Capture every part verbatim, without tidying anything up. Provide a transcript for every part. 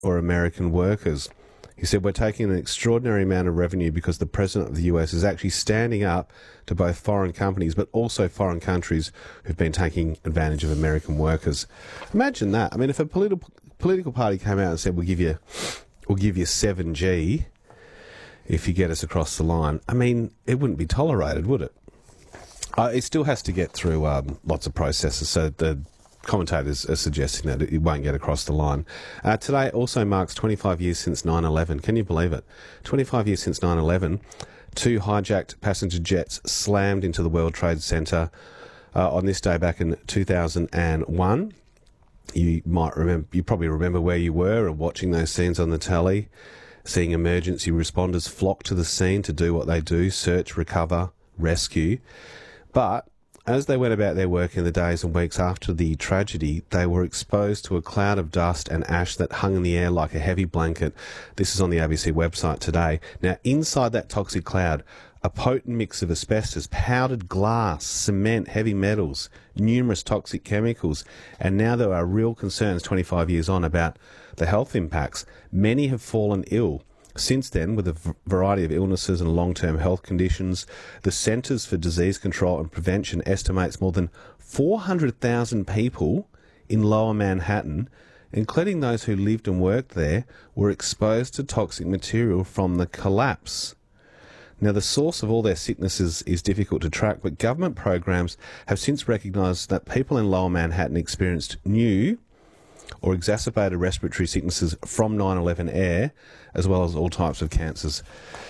or American workers. He said, we're taking an extraordinary amount of revenue because the president of the U S is actually standing up to both foreign companies but also foreign countries who've been taking advantage of American workers. Imagine that. I mean, if a political political party came out and said, we'll give you, we'll give you seven G if you get us across the line, I mean, it wouldn't be tolerated, would it? Uh, it still has to get through um, lots of processes, so the commentators are suggesting that it won't get across the line. Uh, today also marks twenty-five years since nine eleven. Can you believe it? twenty-five years since nine eleven. Two hijacked passenger jets slammed into the World Trade Center uh, on this day back in two thousand one. You might remember, you probably remember where you were and watching those scenes on the telly, seeing emergency responders flock to the scene to do what they do, search, recover, rescue. But as they went about their work in the days and weeks after the tragedy, they were exposed to a cloud of dust and ash that hung in the air like a heavy blanket. This is on the A B C website today. Now, inside that toxic cloud, a potent mix of asbestos, powdered glass, cement, heavy metals, numerous toxic chemicals, and now there are real concerns twenty-five years on about the health impacts. Many have fallen ill since then with a v- variety of illnesses and long-term health conditions. The Centres for Disease Control and Prevention estimates more than four hundred thousand people in Lower Manhattan, including those who lived and worked there, were exposed to toxic material from the collapse. Now, the source of all their sicknesses is difficult to track, but government programs have since recognised that people in Lower Manhattan experienced new or exacerbated respiratory sicknesses from nine eleven air, as well as all types of cancers.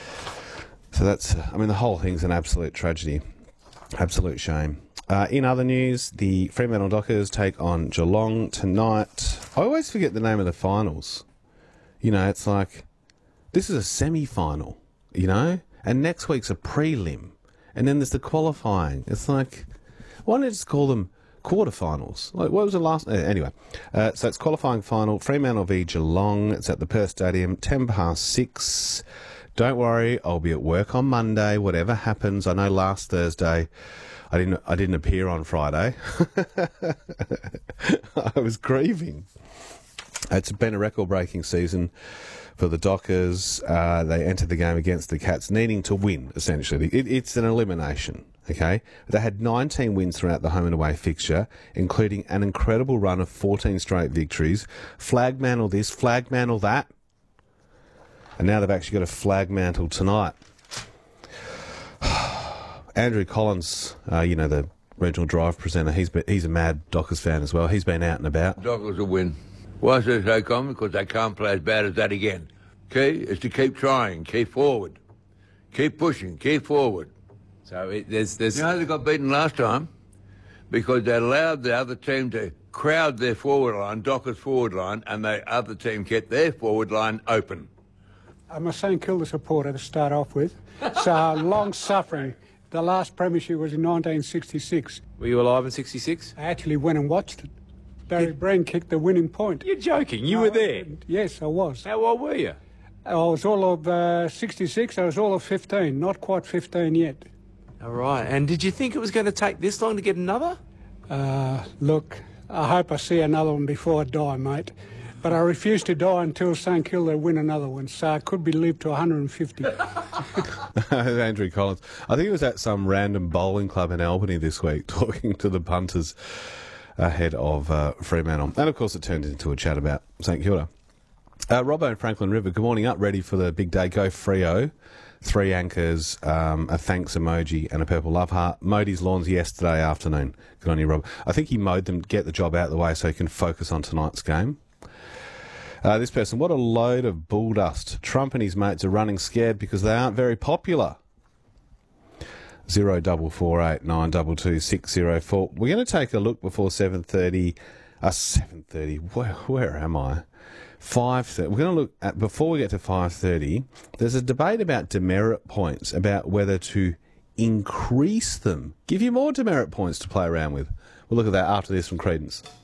So that's, I mean, the whole thing's an absolute tragedy. Absolute shame. Uh, in other news, the Fremantle Dockers take on Geelong tonight. I always forget the name of the finals. You know, it's like, this is a semi-final, you know? And next week's a prelim. And then there's the qualifying. It's like, why don't you just call them quarterfinals? Like, what was the last... Uh, anyway, uh, so it's qualifying final. Fremantle v Geelong. It's at the Perth Stadium, ten past six. Don't worry, I'll be at work on Monday, whatever happens. I know last Thursday I didn't I didn't appear on Friday. I was grieving. It's been a record-breaking season for the Dockers. Uh, they entered the game against the Cats needing to win, essentially. It, it's an elimination, okay? They had nineteen wins throughout the home and away fixture, including an incredible run of fourteen straight victories. Flag mantle this, flag mantle that. And now they've actually got a flag mantle tonight. Andrew Collins, uh, you know, the regional drive presenter, he's been, he's a mad Dockers fan as well. He's been out and about. Dockers will win. Why is it so common? Because they can't play as bad as that again. Key is to keep trying, keep forward, keep pushing, keep forward. So it, there's, there's... You know they got beaten last time? Because they allowed the other team to crowd their forward line, Dockers' forward line, and the other team kept their forward line open. I'm a St Kilda supporter to start off with, so long-suffering. The last premiership was in nineteen sixty-six. Were you alive in sixty-six? I actually went and watched it. Barry Breen kicked the winning point. You're joking, you No, were I there? didn't. Yes, I was. How old were you? I was all of uh, sixty-six, I was all of fifteen, not quite fifteen yet. All right, and did you think it was going to take this long to get another? Uh, look, I hope I see another one before I die, mate. But I refuse to die until St Kilda win another one, so I could be lived to one hundred fifty. Andrew Collins. I think he was at some random bowling club in Albany this week talking to the punters ahead of uh, Fremantle. And, of course, it turned into a chat about St Kilda. Uh, Robbo and Franklin River, good morning up, ready for the big day. Go Freo. Three anchors, um, a thanks emoji and a purple love heart. Mowed his lawns yesterday afternoon. Good on you, Rob. I think he mowed them to get the job out of the way so he can focus on tonight's game. Uh, this person, what a load of bull dust. Trump and his mates are running scared because they aren't very popular. Zero double four eight nine double two six zero four. We're going to take a look before seven thirty. Uh, seven thirty. Where, where am I? Five thirty. We're going to look at, before we get to five thirty. There's a debate about demerit points, about whether to increase them, give you more demerit points to play around with. We'll look at that after this from Credence.